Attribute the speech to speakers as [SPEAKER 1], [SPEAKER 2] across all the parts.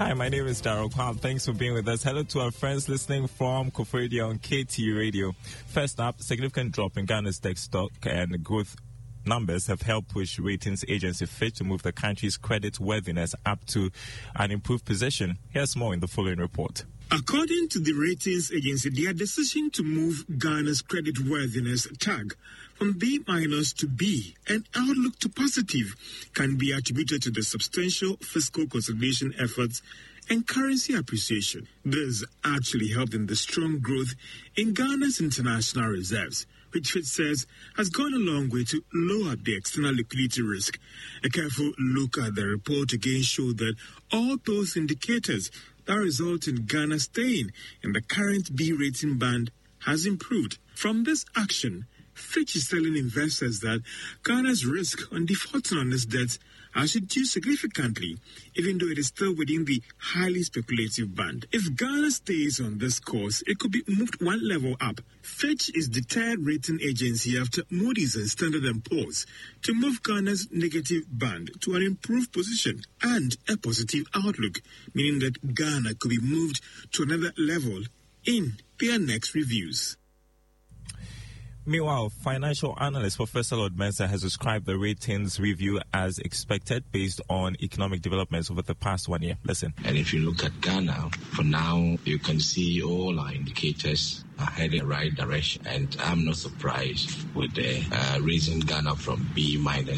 [SPEAKER 1] Hi, my name is Daryl Kwam. Thanks for being with us. Hello to our friends listening from Kofi Radio on KT Radio. First up, significant drop in Ghana's tech stock and growth numbers have helped push ratings agency Fitch to move the country's credit worthiness up to an improved position. Here's more in the following report.
[SPEAKER 2] According to the ratings agency, their decision to move Ghana's credit worthiness tag from B- to B and outlook to positive can be attributed to the substantial fiscal consolidation efforts and currency appreciation. This actually helped in the strong growth in Ghana's international reserves, which Fitch says has gone a long way to lower the external liquidity risk. A careful look at the report again showed that all those indicators that result in Ghana staying in the current B rating band has improved. From this action, Fitch is telling investors that Ghana's risk on defaulting on its debts has reduced significantly, even though it is still within the highly speculative band. If Ghana stays on this course, it could be moved one level up. Fitch is the third rating agency after Moody's and Standard & Poor's to move Ghana's negative band to an improved position and a positive outlook, meaning that Ghana could be moved to another level in their next reviews.
[SPEAKER 1] Meanwhile, financial analyst Professor Lord Mensah has described the ratings review as expected based on economic developments over the past 1 year. Listen.
[SPEAKER 3] And if you look at Ghana, for now, you can see all our indicators are heading in the right direction. And I'm not surprised with the raising Ghana from B-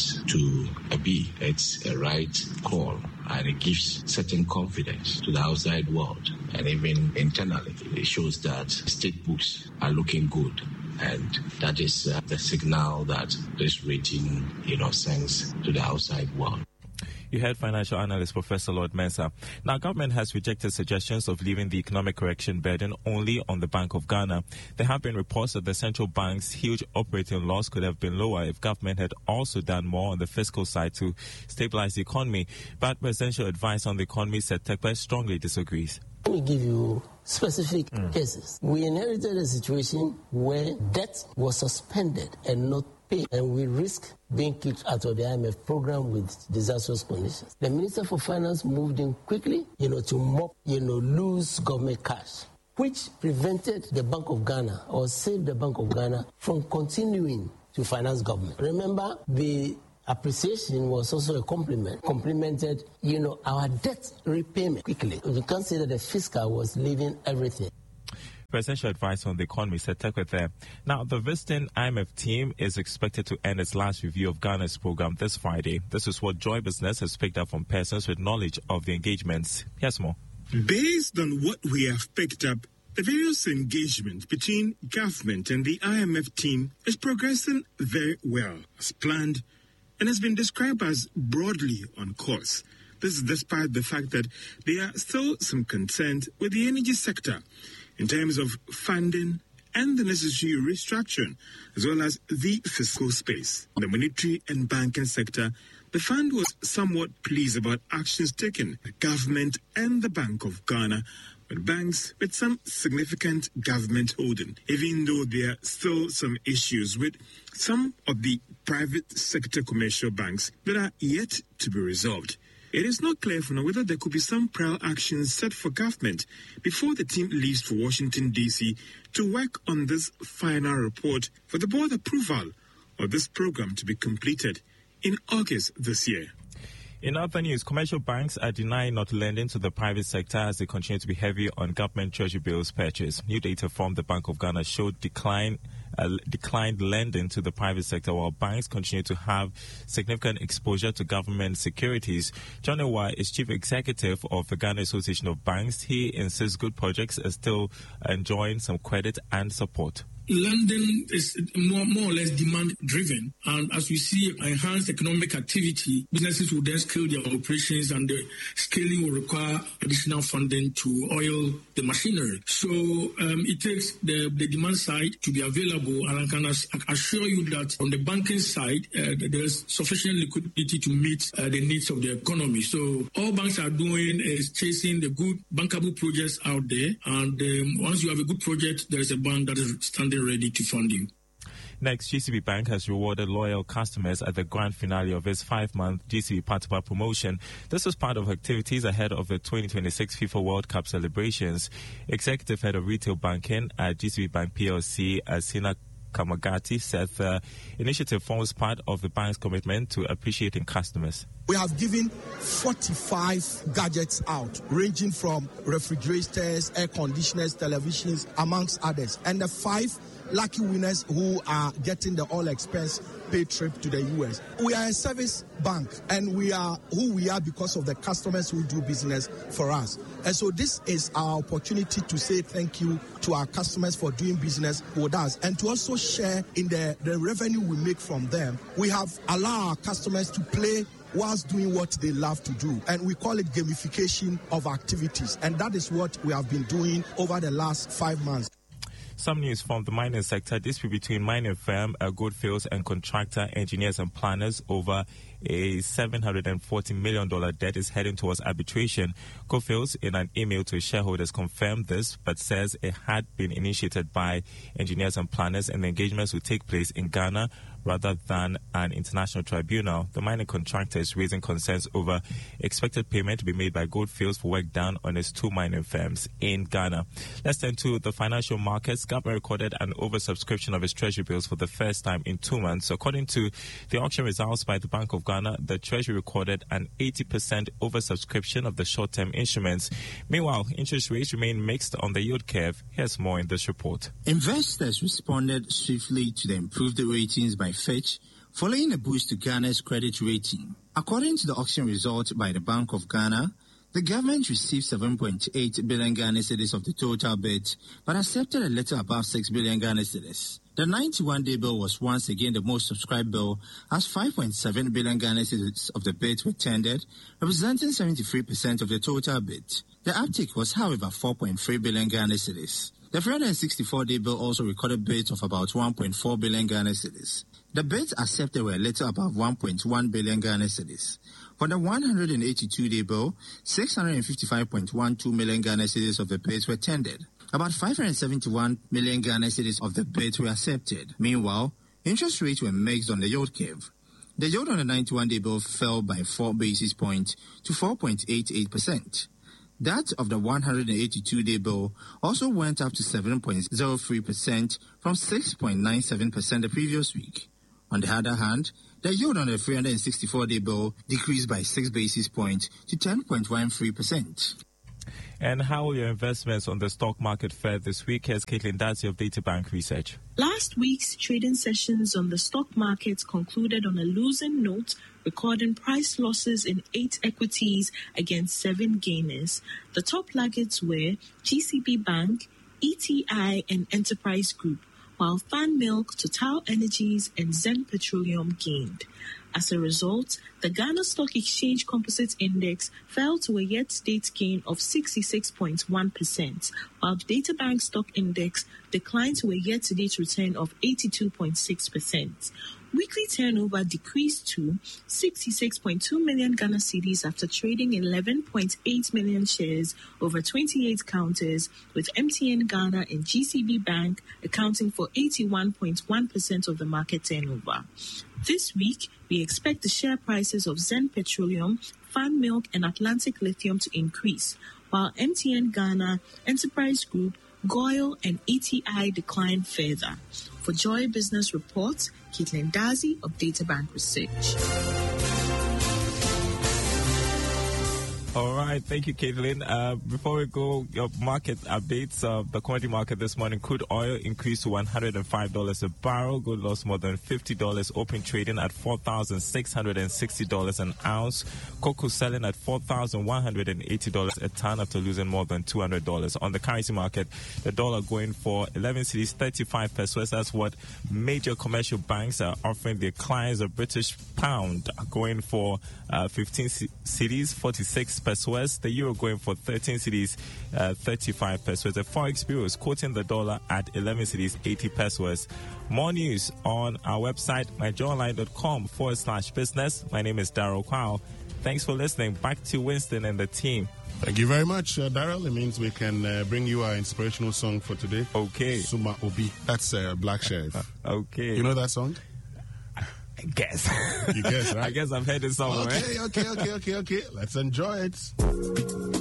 [SPEAKER 3] to a B. It's a right call. And it gives certain confidence to the outside world. And even internally, it shows that state books are looking good. And that is the signal that this rating, sends to the outside world.
[SPEAKER 1] You heard financial analyst Professor Lord Mensah. Now, government has rejected suggestions of leaving the economic correction burden only on the Bank of Ghana. There have been reports that the central bank's huge operating loss could have been lower if government had also done more on the fiscal side to stabilize the economy. But presidential advice on the economy, said Tekwe, strongly disagrees.
[SPEAKER 4] Let me give you specific cases. We inherited a situation where debt was suspended and not paid, and we risk being kicked out of the IMF program with disastrous conditions. The Minister for Finance moved in quickly, to mop, loose government cash, which prevented the Bank of Ghana or saved the Bank of Ghana from continuing to finance government. Remember, the appreciation was also a complemented, our debt repayment quickly. You can't say that the fiscal was leaving everything.
[SPEAKER 1] Presidential advice on the economy, said Tekwe there. Now, the visiting IMF team is expected to end its last review of Ghana's program this Friday. This is what Joy Business has picked up from persons with knowledge of the engagements. Here's more.
[SPEAKER 2] Based on what we have picked up, the various engagement between government and the IMF team is progressing very well as planned and has been described as broadly on course. This is despite the fact that there are still some concerns with the energy sector in terms of funding and the necessary restructuring, as well as the fiscal space. In the monetary and banking sector, the fund was somewhat pleased about actions taken by the government and the Bank of Ghana, with banks with some significant government holding, even though there are still some issues with some of the private sector commercial banks that are yet to be resolved. It is not clear for now whether there could be some prior actions set for government before the team leaves for Washington, D.C. to work on this final report for the board approval of this program to be completed in August this year.
[SPEAKER 1] In other news, commercial banks are denying not lending to the private sector as they continue to be heavy on government treasury bills purchase. New data from the Bank of Ghana showed declined lending to the private sector, while banks continue to have significant exposure to government securities. John Ewa is chief executive of the Ghana Association of Banks. He insists good projects are still enjoying some credit and support.
[SPEAKER 5] Lending is more or less demand driven, and as we see enhanced economic activity, businesses will then scale their operations, and the scaling will require additional funding to oil the machinery. So it takes the demand side to be available, and I can assure you that on the banking side, there's sufficient liquidity to meet the needs of the economy. So all banks are doing is chasing the good bankable projects out there, and once you have a good project, there is a bank that is standing ready to fund you.
[SPEAKER 1] Next, GCB Bank has rewarded loyal customers at the grand finale of its 5-month GCB Patapa promotion. This was part of activities ahead of the 2026 FIFA World Cup celebrations. Executive Head of Retail Banking at GCB Bank PLC, Asina Kamagati, said the initiative forms part of the bank's commitment to appreciating customers.
[SPEAKER 6] We have given 45 gadgets out, ranging from refrigerators, air conditioners, televisions, amongst others. And the 5 lucky winners who are getting the all-expense paid trip to the U.S. We are a service bank, and we are who we are because of the customers who do business for us. And so this is our opportunity to say thank you to our customers for doing business with us, and to also share in the revenue we make from them. We have allowed our customers to play whilst doing what they love to do. And we call it gamification of activities. And that is what we have been doing over the last 5 months.
[SPEAKER 1] Some news from the mining sector. Dispute between mining firm Goldfields and contractor engineers and planners over a $740 million debt is heading towards arbitration. Goldfields, in an email to shareholders, confirmed this, but says it had been initiated by engineers and planners, and the engagements will take place in Ghana rather than an international tribunal. The mining contractor is raising concerns over expected payment to be made by Goldfields for work done on its 2 mining firms in Ghana. Let's turn to the financial markets. Government recorded an oversubscription of its treasury bills for the first time in 2 months. According to the auction results by the Bank of Ghana, the treasury recorded an 80% oversubscription of the short-term instruments. Meanwhile, interest rates remain mixed on the yield curve. Here's more in this report.
[SPEAKER 7] Investors responded swiftly to the improved ratings by Fitch, following a boost to Ghana's credit rating. According to the auction result by the Bank of Ghana, the government received 7.8 billion Ghana cedis of the total bid, but accepted a little above 6 billion Ghana cedis. The 91-day bill was once again the most subscribed bill, as 5.7 billion Ghana cedis of the bid were tendered, representing 73% of the total bid. The uptick was, however, 4.3 billion Ghana cedis. The 364-day bill also recorded bids of about 1.4 billion Ghana cedis. The bids accepted were a little above 1.1 billion Ghana cedis. For the 182-day bill, 655.12 million Ghana cedis of the bids were tendered. About 571 million Ghana cedis of the bids were accepted. Meanwhile, interest rates were mixed on the yield curve. The yield on the 91-day bill fell by 4 basis points to 4.88%. That of the 182-day bill also went up to 7.03% from 6.97% the previous week. On the other hand, the yield on the 364-day bill decreased by 6 basis points to 10.13%.
[SPEAKER 1] And how will your investments on the stock market fare this week? Here's Caitlin Dazi of DataBank Research.
[SPEAKER 8] Last week's trading sessions on the stock market concluded on a losing note, recording price losses in 8 equities against 7 gainers. The top laggards were GCB Bank, ETI, and Enterprise Group, while Fan Milk, Total Energies, and Zen Petroleum gained. As a result, the Ghana Stock Exchange Composite Index fell to a year-to-date gain of 66.1%, while the DataBank Stock Index declined to a year-to-date return of 82.6%. Weekly turnover decreased to 66.2 million Ghana cedis after trading 11.8 million shares over 28 counters, with MTN Ghana and GCB Bank accounting for 81.1% of the market turnover. This week, we expect the share prices of Zen Petroleum, Fan Milk, and Atlantic Lithium to increase, while MTN Ghana, Enterprise Group, GOIL, and ETI decline further. For Joy Business Report, Caitlin Dazi of DataBank Research.
[SPEAKER 1] All right, thank you, Caitlin. Before we go, your market updates. The commodity market this morning, crude oil increased to $105 a barrel. Gold lost more than $50. Open trading at $4,660 an ounce. Cocoa selling at $4,180 a ton after losing more than $200. On the currency market, the dollar going for 11 cedis, 35 pesos. That's what major commercial banks are offering their clients. A British pound going for 15 cedis, 46 pesos. The euro going for 13 cedis, 35 pesos. The Forex Bureau is quoting the dollar at 11 cedis, 80 pesos. More news on our website, myjoyonline.com/business. My name is Darryl Kwao. Thanks for listening. Back to Winston and the team.
[SPEAKER 9] Thank you very much, Daryl. It means we can bring you our inspirational song for today.
[SPEAKER 1] Okay.
[SPEAKER 9] Suma Obi. That's Black Sheriff.
[SPEAKER 1] Okay.
[SPEAKER 9] You know that song?
[SPEAKER 1] I guess.
[SPEAKER 9] You guess, right?
[SPEAKER 1] I guess I've heard it somewhere.
[SPEAKER 9] Okay. Let's enjoy it.